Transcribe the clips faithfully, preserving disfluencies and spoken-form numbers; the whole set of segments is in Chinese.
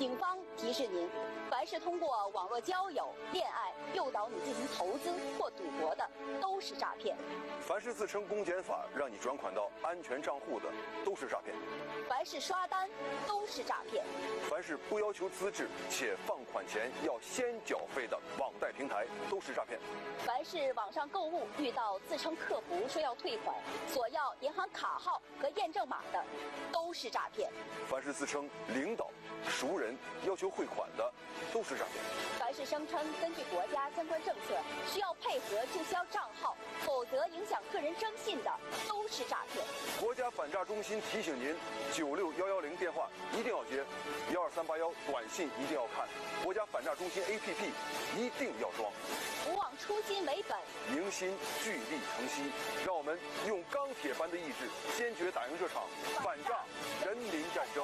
警方提示您，凡是通过网络交友、恋爱诱导你进行投资或赌博的，都是诈骗； 凡是自称公检法让你转款到安全账户的，都是诈骗； 凡是刷单，都是诈骗； 凡是不要求资质且放款前要先缴费的网贷平台，都是诈骗； 凡是网上购物遇到自称客服说要退款、索要银行卡号和验证码的，都是诈骗； 凡是自称领导、熟人要求汇款的，都是诈骗； 凡是声称根据国家相关政策需要配合注销账号，否则影响个人征信的，都是诈骗。 国家反诈中心提醒您：九六幺幺零电话一定要接，幺二三八幺短信一定要看，国家反诈中心 A P P 一定要装。 不忘初心为本， 凝心聚力成溪，让我们用钢铁般的意志，坚决打赢这场反诈人民战争。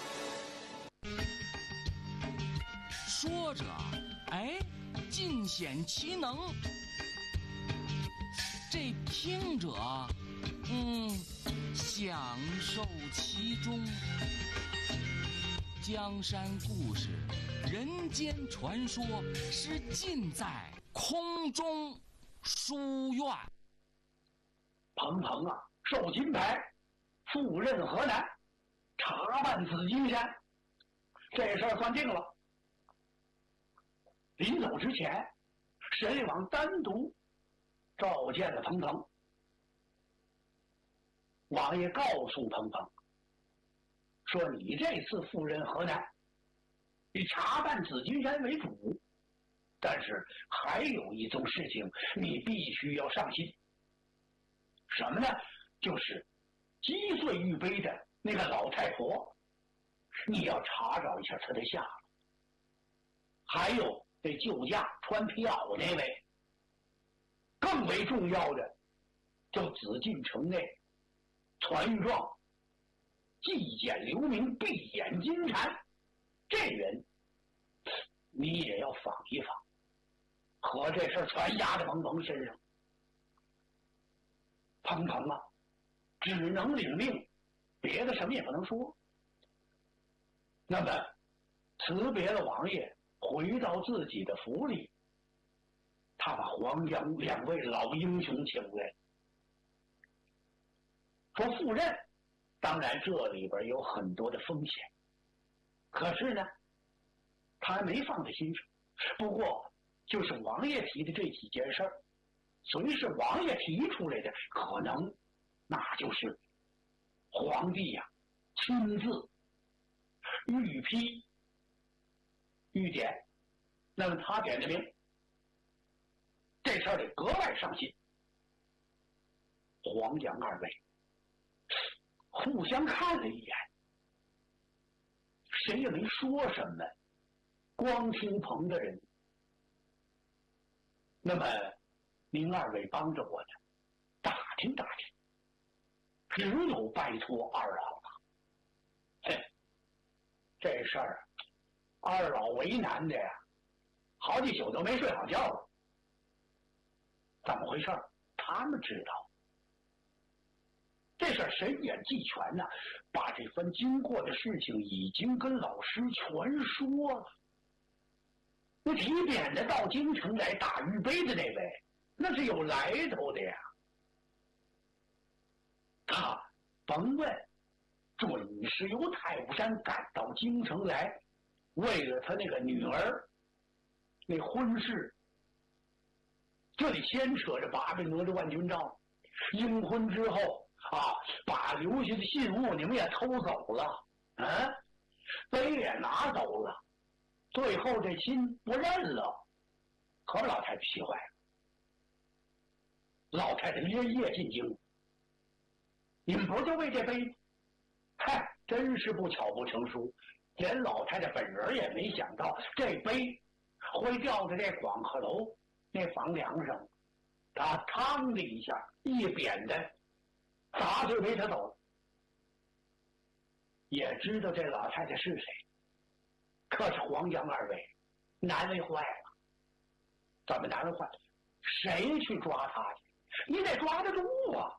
说着，哎，尽显其能；这听者，嗯，享受其中。江山故事、人间传说，是尽在空中书院。 彭彭啊，受金牌，赴任河南，查办紫金山，这事儿算定了。临走之前，沈力王单独召见了彭彭。王爷告诉彭彭说：“你这次赴任河南，以查办紫金山为主，但是还有一宗事情你必须要上心。什么呢？就是击碎玉碑的那个老太婆，你要查找一下她的下落。还有这救驾穿皮袄那位，更为重要的，就紫禁城内传谕状祭检留名闭眼金蝉，这人你也要访一访，和这事全压在彭彭身上。彭彭啊，只能领命，别的什么也不能说。那么辞别了王爷，回到自己的府里，他把黄杨两位老英雄请来，说赴任，当然这里边有很多的风险，可是呢他还没放在心上。不过就是王爷提的这几件事儿，虽是王爷提出来的，可能那就是皇帝呀、啊、亲自御批御点，那么他点的名，这事儿得格外上心。黄杨二位互相看了一眼，谁也没说什么，光听彭的人。那么您二位帮着我呢，打听打听，只有拜托二老了。嘿，这事儿二老为难的呀，好几宿都没睡好觉了。怎么回事？他们知道。这事儿神眼俱全呢，把这番经过的事情已经跟老师全说了。那提点的到京城来打玉碑的那位，那是有来头的呀。他甭问，准是由太武山赶到京城来，为了他那个女儿那婚事。这里牵扯着八面哪吒万军罩，应婚之后啊，把留下的信物你们也偷走了，嗯、啊，碑也拿走了，最后这亲不认了，可把老太太气坏了。老太太连夜进京，你们不就为这碑？嗨，真是不巧不成书，连老太太本人也没想到这碑会掉在这广鹤楼那房梁上，他嘡的一下一扁的砸碎碑他走了。也知道这老太太是谁，可是黄杨二位难为坏了。怎么难为坏了？谁去抓他去？你得抓得住啊！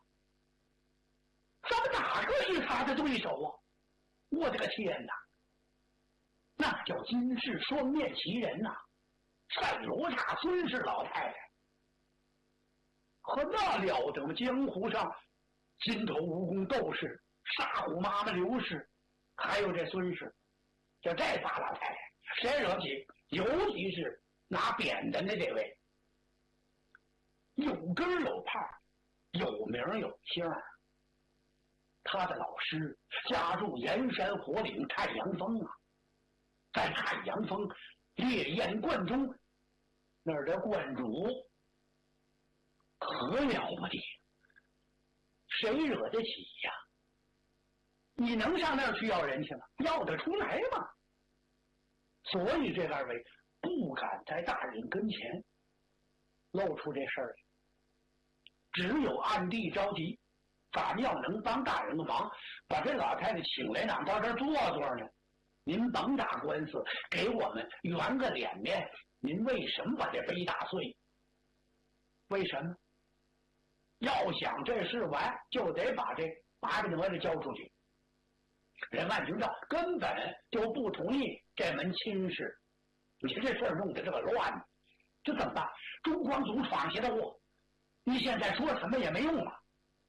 咱们哪个是他的对手啊？我的个天哪！那叫金氏双面奇人呐、啊，赛罗刹孙氏老太太，和那了得吗？江湖上金头蜈蚣窦氏、沙虎妈妈刘氏，还有这孙氏，就这仨老太太，谁惹不起？尤其是拿扁担的这位，有根有派，有名有姓儿。他的老师家住盐山火岭太阳峰啊，在太阳峰烈焰观中，那儿的观主可了不得，谁惹得起呀？你能上那儿去要人去吗？要得出来吗？所以这二位不敢在大人跟前露出这事儿来，只有暗地着急。咱要能帮大人个忙，把这老太太请来，哪到这儿坐坐呢？您甭打官司，给我们圆个脸面。您为什么把这碑打碎？为什么？要想这事完，就得把这八个哪吒交出去。人万军照根本就不同意这门亲事，你这事儿弄得这个乱，这怎么办？中光祖闯下的祸，你现在说什么也没用了。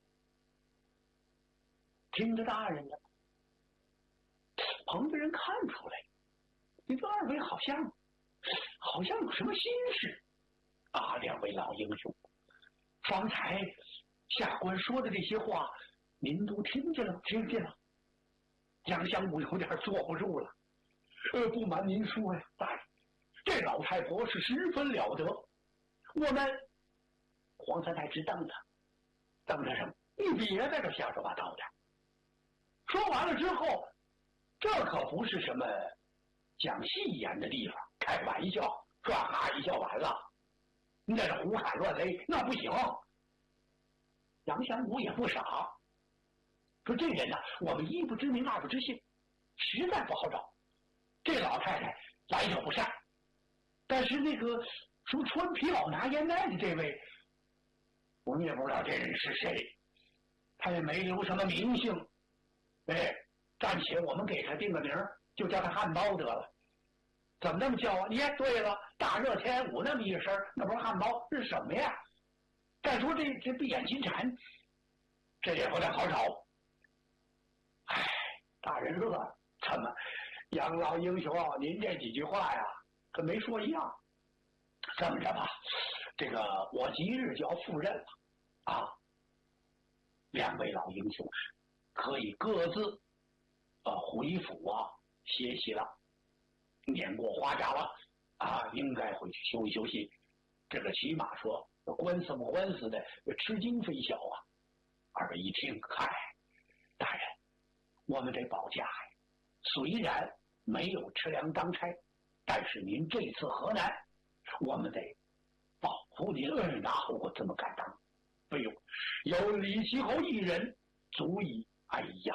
听着大人的，旁边人看出来，你这二位好像好像有什么心事啊！两位老英雄，方才下官说的这些话，您都听见了？听见了？杨香武有点坐不住了。呃，不瞒您说呀，大人，这老太婆是十分了得。我们黄三太直瞪他，瞪他什么？你别在这瞎说八道的。说完了之后，这可不是什么讲戏言的地方，开玩笑，说哈一笑完了，你在这胡喊乱擂，那不行。杨香武也不傻，说这人呢、啊，我们一不知名，二不知姓，实在不好找。这老太太来者不善，但是那个说穿皮袄拿烟袋的这位，我们也不知道这人是谁，他也没留什么名姓。哎，暂且我们给他定个名，就叫他汉包得了。怎么那么叫啊？耶，对了，大热天五那么一声，那不是汉包是什么呀？再说这这闭眼金蝉，这也不太好找。哎，大人乐了，怎么，杨老英雄，您这几句话呀，跟没说一样。这么着吧，这个我即日就要赴任了，啊，两位老英雄。可以各自呃回府啊歇息了，年过花甲了啊，应该回去休息休息。这个起码说官司不官司的，吃经费小啊。二位一听，嗨，大人，我们得保家呀。虽然没有吃粮当差，但是您这次河南，我们得保护您。嗯，哪有这么敢当？哎呦，有李奇侯一人，足以。哎呀，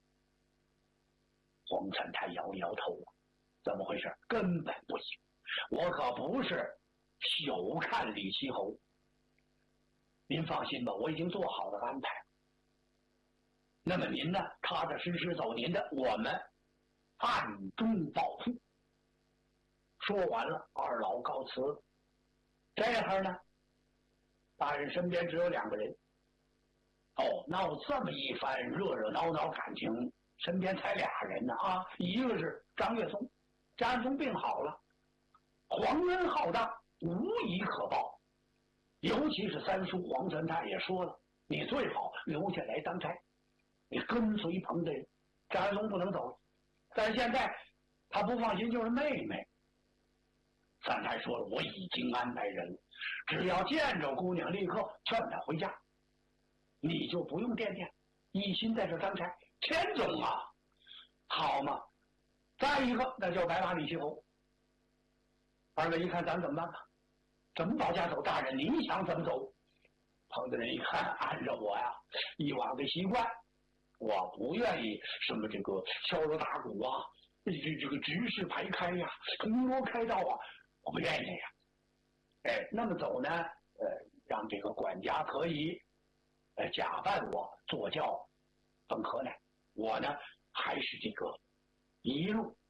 黄三太摇摇头，怎么回事？根本不行！我可不是小看李奇侯，您放心吧，我已经做好了安排。那么您呢，踏踏实实走您的，我们暗中保护。说完了，二老告辞。这会儿呢，大人身边只有两个人。哦，闹这么一番热热闹闹感情，身边才俩人呢啊！一个是张岳松，张岳松病好了，皇恩浩大，无以可报。尤其是三叔黄三太也说了，你最好留下来当差，你跟随彭家人。张岳松不能走，但现在他不放心就是妹妹。三太说了，我已经安排人了，只要见着姑娘，立刻劝她回家。你就不用惦念，一心在这当差。钱总啊，好嘛！再一个，那就白马李奇侯。二位一看，咱怎么办吧？怎么保家走？大人，您想怎么走？彭大人一看，按照我呀以往的习惯，我不愿意什么这个敲锣打鼓啊，这这个执事排开呀、铜锣开道啊，我不愿意呀。哎，那么走呢？呃，让这个管家可以。呃，假扮我坐轿奔河南，我呢还是这个一路